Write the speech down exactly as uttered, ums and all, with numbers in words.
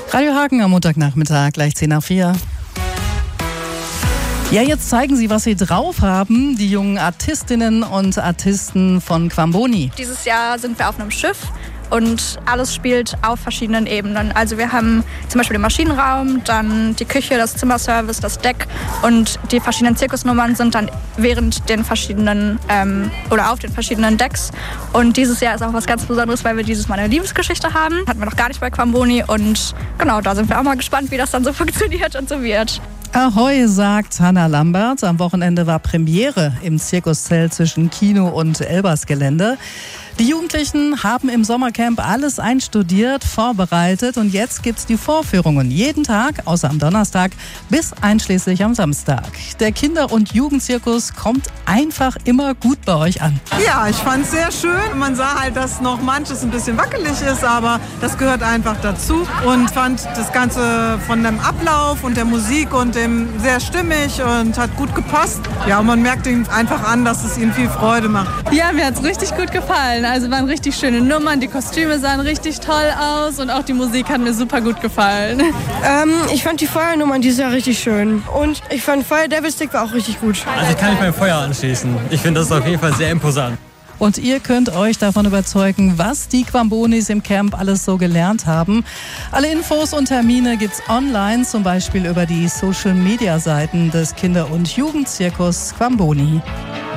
Radio Hagen am Montagnachmittag, gleich zehn nach vier. Ja, jetzt zeigen Sie, was Sie drauf haben, die jungen Artistinnen und Artisten von Quamboni. Dieses Jahr sind wir auf einem Schiff und alles spielt auf verschiedenen Ebenen. Also wir haben zum Beispiel den Maschinenraum, dann die Küche, das Zimmerservice, das Deck und die verschiedenen Zirkusnummern sind dann während den verschiedenen ähm, oder auf den verschiedenen Decks. Und dieses Jahr ist auch was ganz Besonderes, weil wir dieses Mal eine Liebesgeschichte haben. Hatten wir noch gar nicht bei Quamboni und genau, da sind wir auch mal gespannt, wie das dann so funktioniert und so wird. Ahoi, sagt Hannah Lambert. Am Wochenende war Premiere im Zirkuszelt zwischen Kino und Elbers-Gelände. Die Jugendlichen haben im Sommercamp alles einstudiert, vorbereitet und jetzt gibt's die Vorführungen jeden Tag, außer am Donnerstag, bis einschließlich am Samstag. Der Kinder- und Jugendzirkus kommt einfach immer gut bei euch an. Ja, ich fand's sehr schön. Man sah halt, dass noch manches ein bisschen wackelig ist, aber das gehört einfach dazu und fand das Ganze von dem Ablauf und der Musik und dem sehr stimmig und hat gut gepasst. Ja, und man merkt ihnen einfach an, dass es ihnen viel Freude macht. Ja, mir hat's richtig gut gefallen. Also waren richtig schöne Nummern, die Kostüme sahen richtig toll aus und auch die Musik hat mir super gut gefallen. Ähm, ich fand die Feuernummern dieses Jahr richtig schön und ich fand Fire Devil Stick war auch richtig gut. Also ich kann mich beim Feuer anschließen. Ich finde das auf jeden Fall sehr imposant. Und ihr könnt euch davon überzeugen, was die Quambonis im Camp alles so gelernt haben. Alle Infos und Termine gibt's online, zum Beispiel über die Social-Media-Seiten des Kinder- und Jugendzirkus Quamboni.